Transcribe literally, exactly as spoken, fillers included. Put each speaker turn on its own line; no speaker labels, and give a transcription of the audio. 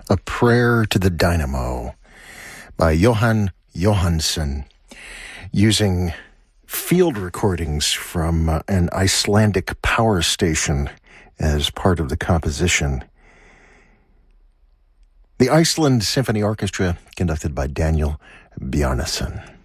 A Prayer to the Dynamo by Jóhann Jóhannsson, using field recordings from uh, an Icelandic power station as part of the composition. The Iceland Symphony Orchestra, conducted by Daniel Bjarnason.